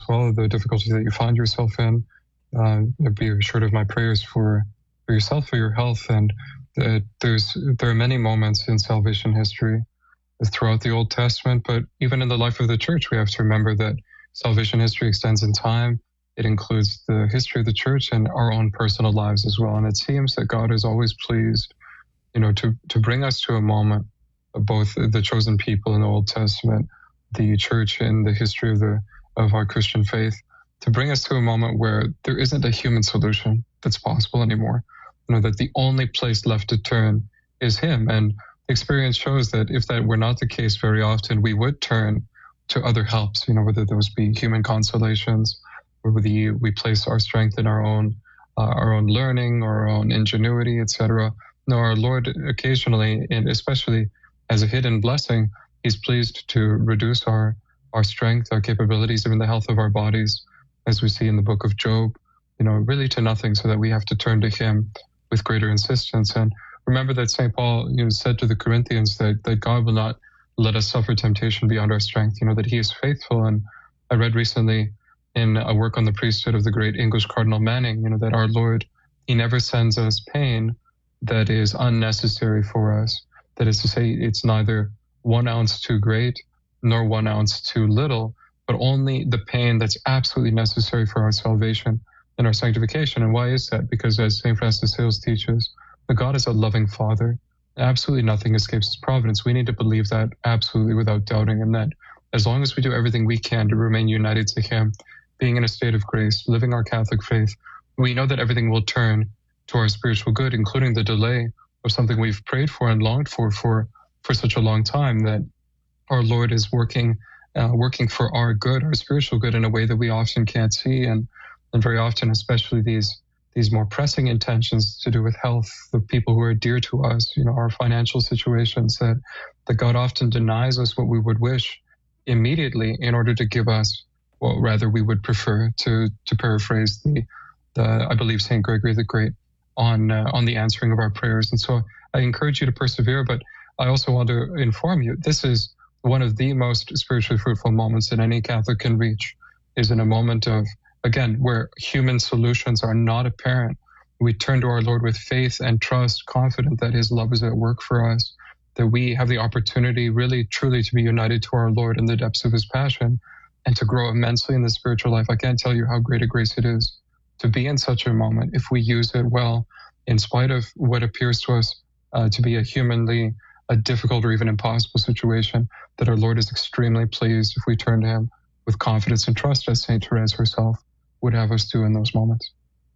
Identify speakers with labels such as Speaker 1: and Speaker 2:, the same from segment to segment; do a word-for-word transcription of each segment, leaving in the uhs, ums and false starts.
Speaker 1: well, the difficulty that you find yourself in. Uh, be assured of my prayers for, for yourself, for your health. And uh, there's there are many moments in salvation history throughout the Old Testament, but even in the life of the church, we have to remember that salvation history extends in time. It includes the history of the church and our own personal lives as well. And it seems that God is always pleased, you know, to, to bring us to a moment of both the chosen people in the Old Testament, the church in the history of the of our Christian faith, to bring us to a moment where there isn't a human solution that's possible anymore. You know, that the only place left to turn is Him. And experience shows that if that were not the case very often, we would turn to other helps, you know, whether those be human consolations, or whether we place our strength in our own uh, our own learning or our own ingenuity, et cetera. No, our Lord occasionally, and especially as a hidden blessing, He's pleased to reduce our, our strength, our capabilities, even the health of our bodies, as we see in the book of Job, you know, really to nothing, so that we have to turn to Him with greater insistence. And remember that Saint Paul, you know, said to the Corinthians that, that God will not let us suffer temptation beyond our strength, you know, that He is faithful. And I read recently in a work on the priesthood of the great English Cardinal Manning, you know, that our Lord, He never sends us pain that is unnecessary for us. That is to say, it's neither one ounce too great nor one ounce too little, but only the pain that's absolutely necessary for our salvation and our sanctification. And why is that? Because as Saint Francis Sales teaches, that God is a loving Father. Absolutely nothing escapes His providence. We need to believe that absolutely without doubting, and that as long as we do everything we can to remain united to Him, being in a state of grace, living our Catholic faith, we know that everything will turn to our spiritual good, including the delay of something we've prayed for and longed for for, for such a long time, that our Lord is working uh, working for our good, our spiritual good, in a way that we often can't see. And, and very often, especially these these more pressing intentions to do with health, the people who are dear to us, you know, our financial situations, that, that God often denies us what we would wish immediately in order to give us what rather we would prefer, to to paraphrase the, the I believe Saint Gregory the Great, on uh, on the answering of our prayers. And so I encourage you to persevere, but I also want to inform you, this is one of the most spiritually fruitful moments that any Catholic can reach, is in a moment of, again, where human solutions are not apparent. We turn to our Lord with faith and trust, confident that His love is at work for us, that we have the opportunity really, truly to be united to our Lord in the depths of His passion and to grow immensely in the spiritual life. I can't tell you how great a grace it is to be in such a moment if we use it well, in spite of what appears to us uh, to be a humanly a difficult or even impossible situation, that our Lord is extremely pleased if we turn to Him with confidence and trust, as Saint Therese herself would have us do in those moments.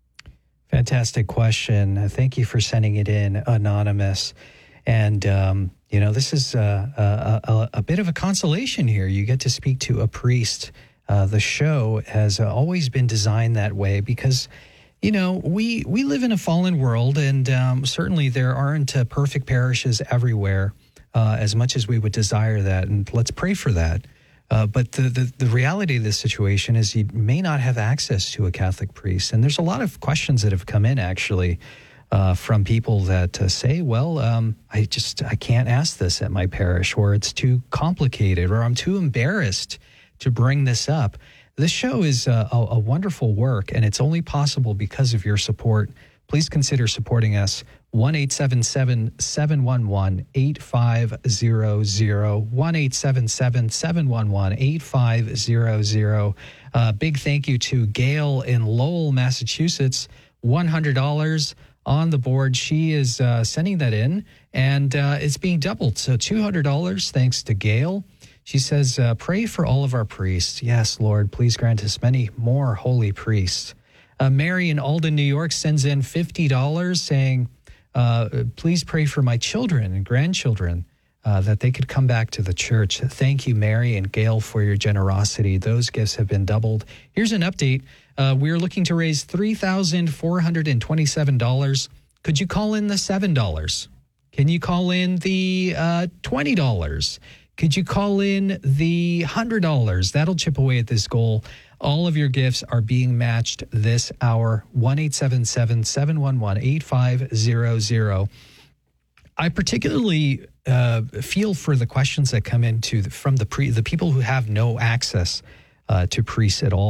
Speaker 2: Fantastic question. Thank you for sending it in, Anonymous. And, um, you know, this is a, a, a, a bit of a consolation here. You get to speak to a priest. Uh, the show has always been designed that way because, you know, we we live in a fallen world, and um, certainly there aren't uh, perfect parishes everywhere, uh, as much as we would desire that, and let's pray for that. Uh, but the, the the reality of this situation is you may not have access to a Catholic priest, and there's a lot of questions that have come in actually uh, from people that uh, say, well, um, I just I can't ask this at my parish, or it's too complicated, or I'm too embarrassed to bring this up. This show is a, a, a wonderful work, and it's only possible because of your support. Please consider supporting us. one eight seven seven, seven one one, eight five zero zero. one eight seven seven, seven one one, eight five zero zero. Uh, big thank you to Gail in Lowell, Massachusetts. one hundred dollars on the board. She is uh, sending that in, and uh, it's being doubled. So two hundred dollars thanks to Gail. She says, uh, pray for all of our priests. Yes, Lord, please grant us many more holy priests. Uh, Mary in Alden, New York sends in fifty dollars saying, uh, please pray for my children and grandchildren uh, that they could come back to the church. Thank you, Mary and Gail, for your generosity. Those gifts have been doubled. Here's an update. Uh, we're looking to raise three thousand four hundred twenty-seven dollars. Could you call in the seven dollars? Can you call in the uh, twenty dollars? Could you call in the one hundred dollars? That'll chip away at this goal. All of your gifts are being matched this hour. one eight seven seven, seven one one, eight five zero zero. I particularly uh, feel for the questions that come into the, from the pre, the people who have no access uh, to priests at all.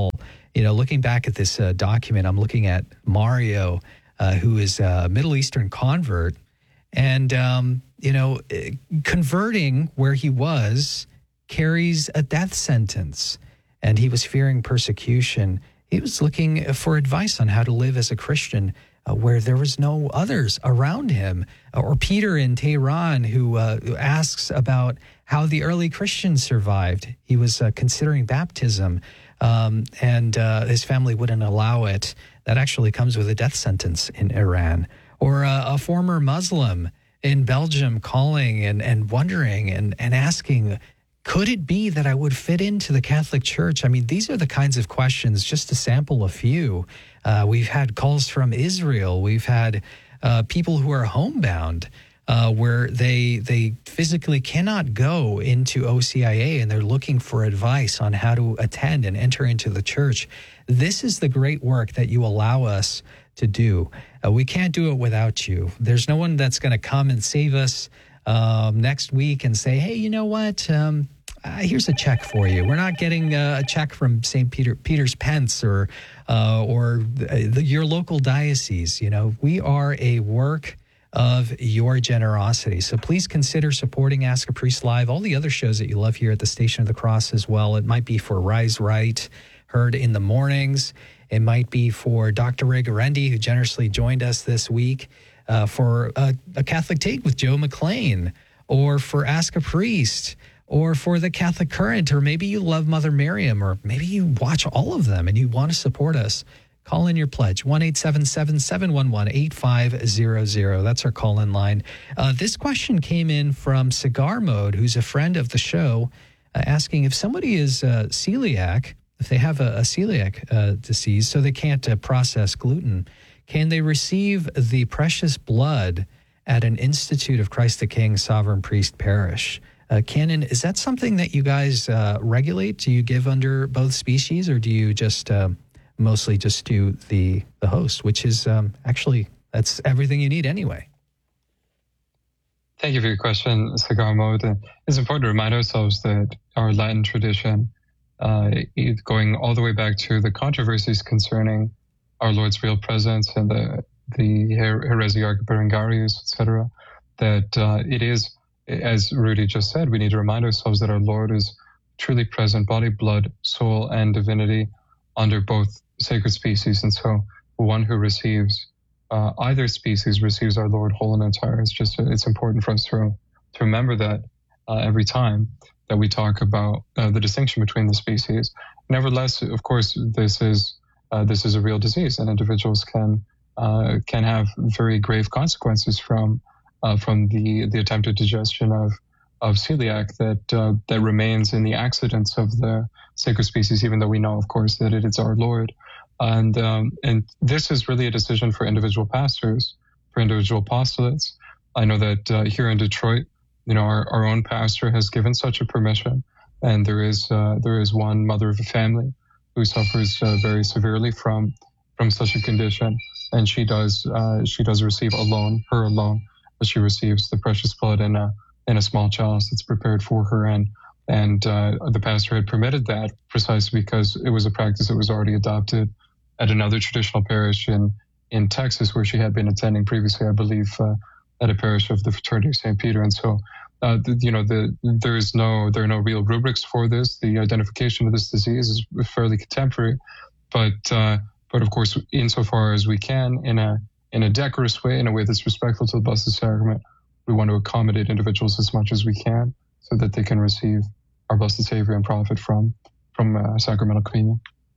Speaker 2: you know, looking back at this uh, document, I'm looking at Mario, uh, who is a Middle Eastern convert, and, um, you know, converting where he was carries a death sentence, and he was fearing persecution. He was looking for advice on how to live as a Christian uh, where there was no others around him. Or Peter in Tehran, who uh, asks about how the early Christians survived. He was uh, considering baptism, um, and uh, his family wouldn't allow it. That actually comes with a death sentence in Iran. Or uh, a former Muslim in Belgium calling and, and wondering and, and asking, could it be that I would fit into the Catholic Church? I mean, these are the kinds of questions, just to sample a few. Uh, we've had calls from Israel. We've had uh, people who are homebound, uh, where they they physically cannot go into O C I A, and they're looking for advice on how to attend and enter into the church. This is the great work that you allow us to do. Uh, we can't do it without you. There's no one that's going to come and save us Um, next week and say, hey, you know what? Um, uh, here's a check for you. We're not getting uh, a check from Saint Peter Peter's Pence or uh, or the, the, your local diocese. You know, we are a work of your generosity. So please consider supporting Ask a Priest Live, all the other shows that you love here at the Station of the Cross as well. It might be for Rise Right, heard in the mornings. It might be for Doctor Ray Garendi, who generously joined us this week. Uh, for a, a Catholic Take with Joe McLean, or for Ask a Priest, or for the Catholic Current, or maybe you love Mother Miriam, or maybe you watch all of them and you want to support us. Call in your pledge, one eight seven seven, seven one one, eight five zero zero. That's our call-in line. Uh, this question came in from Cigar Mode, who's a friend of the show, uh, asking if somebody is uh, celiac, if they have a, a celiac uh, disease, so they can't uh, process gluten, can they receive the precious blood at an Institute of Christ the King Sovereign Priest Parish? Uh, Canon, is that something that you guys uh, regulate? Do you give under both species, or do you just uh, mostly just do the, the host, which is um, actually, that's everything you need anyway?
Speaker 1: Thank you for your question, Cigar Mode. It's important to remind ourselves that our Latin tradition, uh, going all the way back to the controversies concerning our Lord's real presence and the the her- heresiarch Berengarius, et cetera, that uh, it is, as Rudy just said, we need to remind ourselves that our Lord is truly present, body, blood, soul, and divinity under both sacred species. And so one who receives uh, either species receives our Lord whole and entire. It's just, it's important for us to, to remember that uh, every time that we talk about uh, the distinction between the species. Nevertheless, of course, this is Uh, this is a real disease, and individuals can uh, can have very grave consequences from uh, from the the attempted digestion of of celiac that uh, that remains in the accidents of the sacred species, even though we know, of course, that it is our Lord. And um, and this is really a decision for individual pastors, for individual apostolates. I know that uh, here in Detroit, you know, our, our own pastor has given such a permission, and there is uh, there is one mother of a family who suffers uh, very severely from from such a condition, and she does uh, she does receive alone, her alone, but she receives the precious blood in a in a small chalice that's prepared for her, and and uh, the pastor had permitted that precisely because it was a practice that was already adopted at another traditional parish in in Texas, where she had been attending previously, I believe, uh, at a parish of the Fraternity of Saint Peter, and so. Uh, the, you know, the, there is no, there are no real rubrics for this. The identification of this disease is fairly contemporary, but, uh, but of course, insofar as we can, in a in a decorous way, in a way that's respectful to the Blessed Sacrament, we want to accommodate individuals as much as we can, so that they can receive our Blessed Savior and profit from from uh, sacramental communion.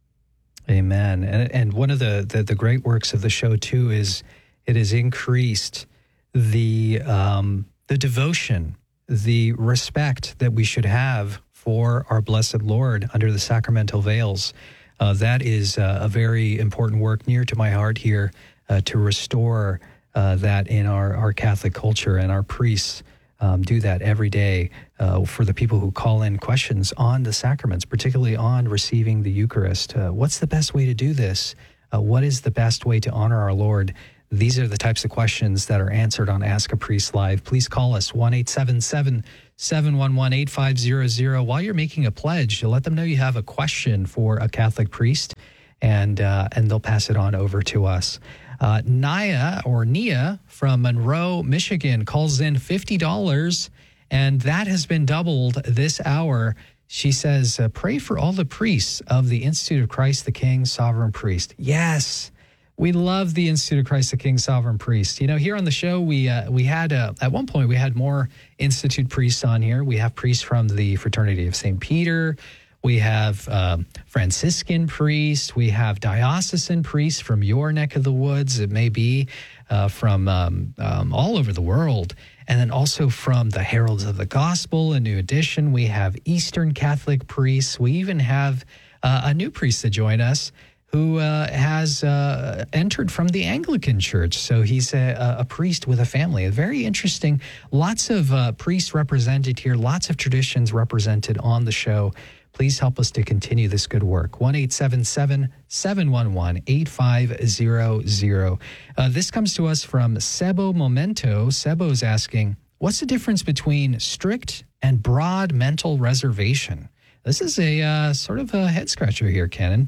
Speaker 2: Amen. And and one of the, the the great works of the show too is it has increased the um, the devotion, the respect that we should have for our blessed Lord under the sacramental veils. Uh, that is uh, a very important work near to my heart here, uh, to restore uh, that in our, our Catholic culture, and our priests um, do that every day uh, for the people who call in questions on the sacraments, particularly on receiving the Eucharist. Uh, what's the best way to do this? Uh, what is the best way to honor our Lord? These are the types of questions that are answered on Ask a Priest Live. Please call us, one eight seven seven, seven one one, eight five zero zero. While you're making a pledge, you let them know you have a question for a Catholic priest, and uh, and they'll pass it on over to us. Uh, Nia or Nia from Monroe, Michigan, calls in fifty dollars, and that has been doubled this hour. She says, uh, pray for all the priests of the Institute of Christ the King, Sovereign Priest. Yes, we love the Institute of Christ the King, Sovereign Priest. You know, here on the show, we uh, we had, uh, at one point, we had more Institute priests on here. We have priests from the Fraternity of Saint Peter. We have um, Franciscan priests. We have diocesan priests from your neck of the woods. It may be uh, from um, um, all over the world. And then also from the Heralds of the Gospel, a new edition. We have Eastern Catholic priests. We even have uh, a new priest to join us who uh, has uh, entered from the Anglican Church. So he's a, a priest with a family. Very interesting. Lots of uh, priests represented here, lots of traditions represented on the show. Please help us to continue this good work. one eight seven seven, seven one one, eight five zero zero. Uh, this comes to us from Sebo Momento. Sebo's asking, what's the difference between strict and broad mental reservation? This is a uh, sort of a head scratcher here, Canon.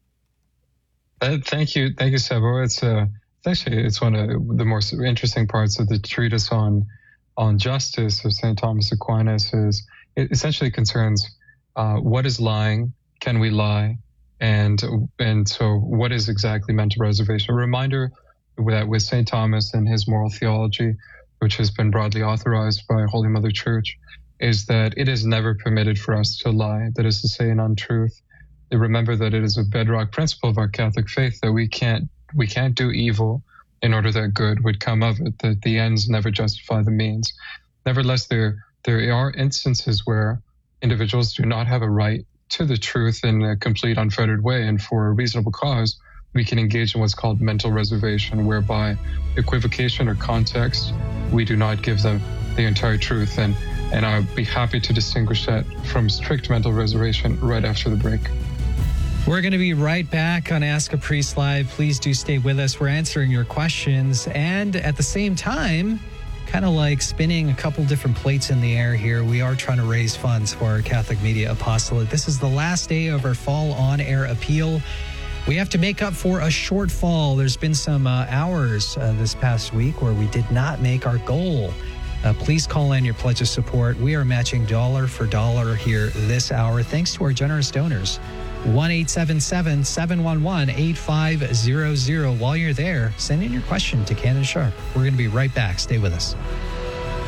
Speaker 1: Uh, thank you. Thank you, Sebo. It's, uh, it's actually, it's one of the more interesting parts of the treatise on, on justice of Saint Thomas Aquinas. Is it essentially concerns Uh, what is lying? Can we lie? And and so what is exactly mental reservation? A reminder that with Saint Thomas and his moral theology, which has been broadly authorized by Holy Mother Church, is that it is never permitted for us to lie, that is to say an untruth. They remember that it is a bedrock principle of our Catholic faith that we can't we can't do evil in order that good would come of it, that the ends never justify the means. Nevertheless, there there are instances where individuals do not have a right to the truth in a complete unfettered way, and for a reasonable cause, we can engage in what's called mental reservation, whereby equivocation or context, we do not give them the entire truth. And, and I'll be happy to distinguish that from strict mental reservation right after the break.
Speaker 2: We're going to be right back on Ask a Priest Live. Please do stay with us. We're answering your questions, and at the same time, kind of like spinning a couple different plates in the air here. We are trying to raise funds for our Catholic Media Apostolate. This is the last day of our fall on-air appeal. We have to make up for a shortfall. There's been some uh, hours uh, this past week where we did not make our goal. Uh, please call in your pledge of support. We are matching dollar for dollar here this hour, thanks to our generous donors. one eight seven seven, seven one one, eight five zero zero. While you're there, send in your question to Canon Sharp. We're going to be right back. Stay with us.